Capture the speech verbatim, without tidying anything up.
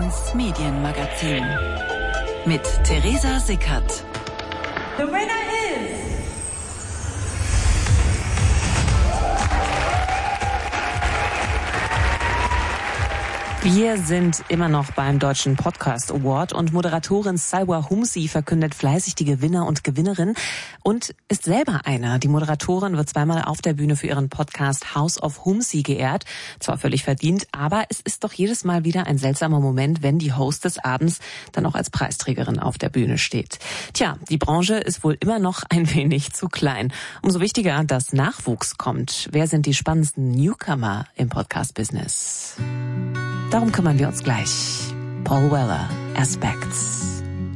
eins Medienmagazin mit Theresa Sickert. The winner is... Wir sind immer noch beim Deutschen Podcast Award und Moderatorin Salwa Humsi verkündet fleißig die Gewinner und Gewinnerinnen und ist selber einer. Die Moderatorin wird zweimal auf der Bühne für ihren Podcast House of Humsi geehrt. Zwar völlig verdient, aber es ist doch jedes Mal wieder ein seltsamer Moment, wenn die Host des Abends dann auch als Preisträgerin auf der Bühne steht. Tja, die Branche ist wohl immer noch ein wenig zu klein. Umso wichtiger, dass Nachwuchs kommt. Wer sind die spannendsten Newcomer im Podcast-Business? Darum kümmern wir uns gleich. Paul Weller, Aspects.